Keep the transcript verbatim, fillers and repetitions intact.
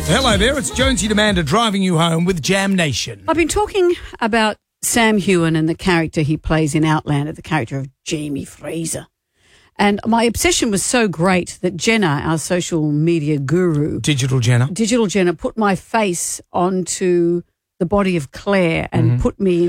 Hello there, it's Jonesy Demander driving you home with Jam Nation. I've been talking about Sam Heughan and the character he plays in Outlander, the character of Jamie Fraser. And my obsession was so great that Jenna, our social media guru, Digital Jenna, Digital Jenna, put my face onto the body of Claire and mm-hmm. put me